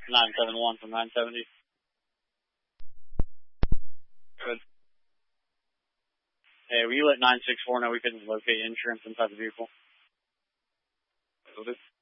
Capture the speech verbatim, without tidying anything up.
nine seven one from nine seventy. Good. Hey, will you let nine six four know we couldn't locate insurance inside the vehicle? Will do.